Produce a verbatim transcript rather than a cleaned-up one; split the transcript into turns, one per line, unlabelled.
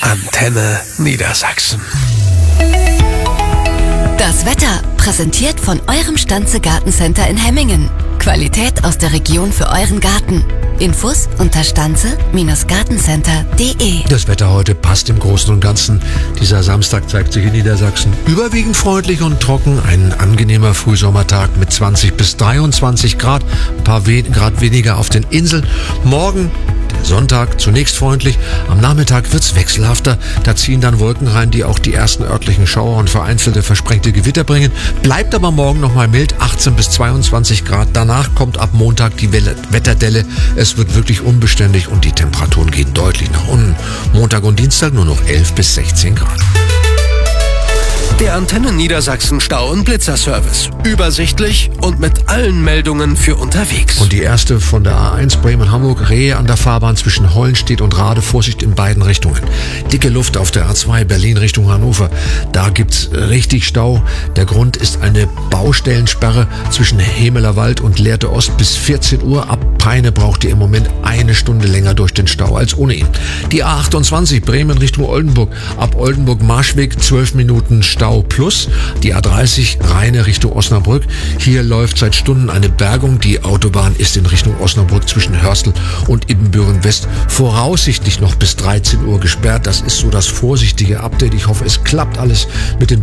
Antenne Niedersachsen.
Das Wetter präsentiert von eurem Stanze Gartencenter in Hemmingen. Qualität aus der Region für euren Garten. Infos unter stanze Gartencenter punkt de.
Das Wetter heute passt im Großen und Ganzen. Dieser Samstag zeigt sich in Niedersachsen überwiegend freundlich und trocken. Ein angenehmer Frühsommertag mit zwanzig bis dreiundzwanzig Grad. Ein paar we- Grad weniger auf den Inseln. Morgen der Sonntag zunächst freundlich. Am Nachmittag wird's wechselhafter. Da ziehen dann Wolken rein, die auch die ersten örtlichen Schauer und vereinzelte versprengte Gewitter bringen. Bleibt aber morgen nochmal mild, achtzehn bis zweiundzwanzig Grad. Danach kommt ab Montag die Welle- Wetterdelle. Es wird wirklich unbeständig und die Temperaturen gehen deutlich nach unten. Montag und Dienstag nur noch elf bis sechzehn Grad.
Der Antenne Niedersachsen Stau- und Blitzerservice. Übersichtlich und mit allen Meldungen für unterwegs.
Und die erste von der A eins Bremen-Hamburg, Rehe an der Fahrbahn zwischen Hollenstedt und Rade, Vorsicht in beiden Richtungen. Dicke Luft auf der A zwei Berlin Richtung Hannover. Da gibt's richtig Stau. Der Grund ist eine Baustellensperre zwischen Hemeler Wald und Lehrte Ost bis vierzehn Uhr. Ab Peine braucht ihr im Moment eine Stunde länger durch den Stau als ohnehin. Die A achtundzwanzig Bremen Richtung Oldenburg. Ab Oldenburg-Marschweg zwölf Minuten Stau plus. Die A dreißig Rheine Richtung Osnabrück. Hier läuft seit Stunden eine Bergung. Die Autobahn ist in Richtung Osnabrück zwischen Hörstel und Ibbenbüren West voraussichtlich noch bis dreizehn Uhr gesperrt. Das ist so das vorsichtige Update. Ich hoffe, es klappt alles mit den